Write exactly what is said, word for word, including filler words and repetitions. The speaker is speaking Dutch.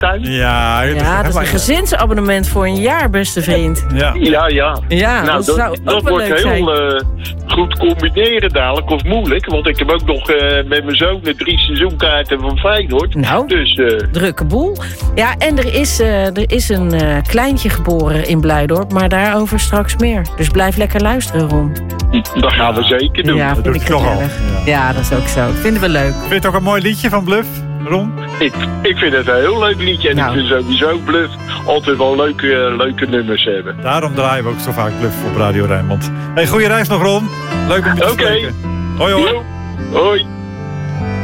tuin. Ja, dat is, Ja, dat is een gezinsabonnement voor een jaar, beste vriend. Ja, Ja, ja. Ja, nou, dat dat, zou ook dat wel wordt leuk zijn. heel uh, goed combineren dadelijk, of moeilijk. Want ik heb ook nog uh, met mijn zoon drie seizoenkaarten van Feyenoord. Nou, dus, uh, drukke boel. Ja, en er is, uh, er is een uh, kleintje geboren in Blijdorp, maar daarover straks meer. Dus blijf lekker luisteren, Ron. Dat gaan we zeker doen. Ja, dat vind doet ik hij toch al. gezellig. Ja. Ja, dat is ook zo. Vinden we leuk. Vind je het ook een mooi liedje van Bluff, Ron? Ik, ik vind het een heel leuk liedje. En Nou. ik vind sowieso Bluff altijd wel leuke, uh, leuke nummers hebben. Daarom draaien we ook zo vaak Bluff op Radio Rijnmond. Hey, goede reis nog, Ron. Leuk om je te Oké. spreken. Hoi, hoi. Jo, hoi.